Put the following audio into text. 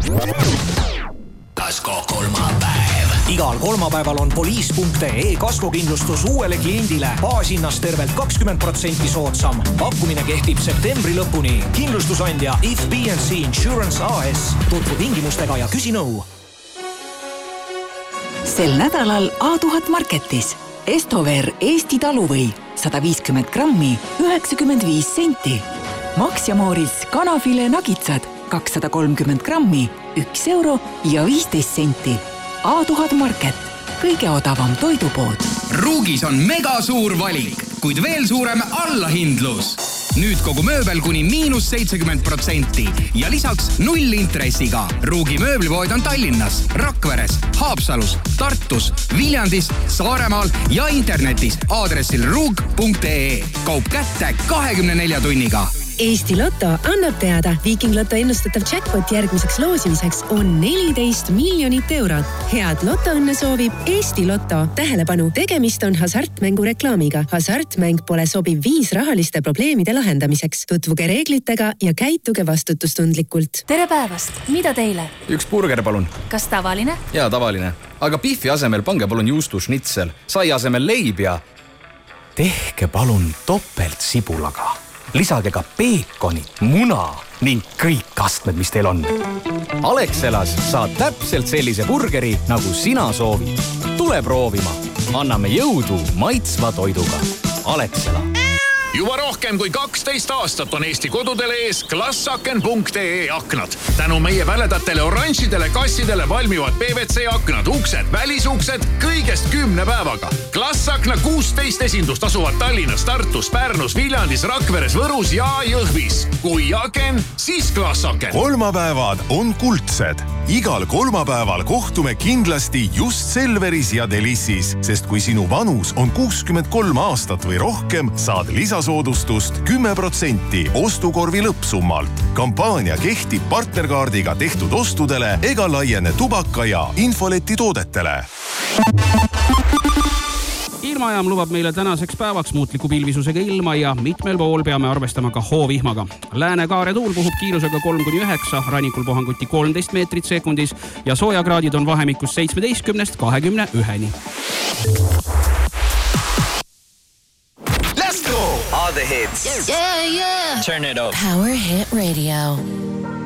Kasko kolmapäev. Igal kolmapäeval on Police.ee kaskokindlustus uuele kliendile baashinnast tervelt 20% soodsam. Pakkumine kehtib septembri lõpuni. Kindlustusandja If B&C Insurance AS. Tutvu tingimustega ja küsi nõu. Sel nädalal A1000 Marketis. Estover Eesti taluvõi 150 grammi 95 senti. Max ja Mooris kanafile nagitsad 230 grammi 1 euro ja 15 senti. A1000 Market. Kõige odavam toidupood. Ruugis on mega suur valik, kuid veel suurem allahindlus. Nüüd kogu mööbel kuni -70% ja lisaks 0 intressiga. Ruugi mööblipood on Tallinnas, Rakveres, Haapsalus, Tartus, Viljandis, Saaremaal ja internetis aadressil ruug.ee. Kaup kätte 24 tunniga. Eesti Lotto annab teada, Viking Lotto ennustatav jackpot järgmiseks loosimiseks on 14 miljonit eurot. Head lotoõnne soovib Eesti Lotto. Tähelepanu, tegemist on hasartmängu reklaamiga. Hasartmäng pole sobiv viis rahaliste probleemide lahendamiseks. Tutvuge reeglitega ja käituge vastutustundlikult. Tere päevast, mida teile? Üks burger, palun. Kas tavaline? Jaa, tavaline. Aga biffi asemel pange palun juustušnitsel. Sai asemel leib ja... Tehke palun topelt sibulaga. Lisage ka peekonit, muna ning kõik astmed, mis teil on. Alexelas saad täpselt sellise burgeri, nagu sina soovid. Tule proovima. Anname jõudu maitsva toiduga. Alexela. Juba rohkem kui 12 aastat on Eesti kodudele ees Glassaken.ee aknad. Tänu meie väledatele oranžidele kassidele valmivad PVC aknad, uksed, välisuksed kõigest 10 päevaga. Glassakna 16 esindust asuvad Tallinnas, Tartus, Pärnus, Viljandis, Rakveres, Võrus ja Jõhvis. Kui aken, siis Glassaken. Kolmapäevad on kuldsed. Igal kolmapäeval kohtume kindlasti just Selveris ja Delissis, sest kui sinu vanus on 63 aastat või rohkem, saad lisasoodustust 10% ostukorvi lõppsummalt. Kampaania kehtib partnerkaardiga tehtud ostudele ega laiene tubaka ja infoleti toodetele. Ilmajaam lubab meile tänaseks päevaks muutliku pilvisusega ilma ja mitmel pool peame arvestama ka hoovihmaga. Lääne-Kaare tuul puhub kiirusega 3-9, rannikul puhanguti 13 meetrit sekundis ja soojakraadid on vahemikus 17-21. Let's go! All the hits. Yeah. Turn it up. Power Hit Radio.